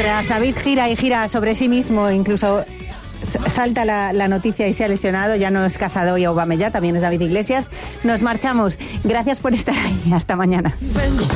mientras David gira y gira sobre sí mismo, incluso salta la noticia y se ha lesionado, ya no es Casado y Aubameyang, también es David Iglesias. Nos marchamos. Gracias por estar ahí. Hasta mañana.